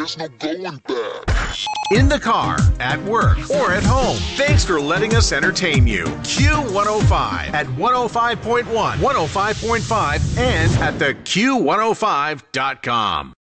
there's no going back. In the car, at work, or at home. Thanks for letting us entertain you. Q105 at 105.1, 105.5, and at the Q105.com.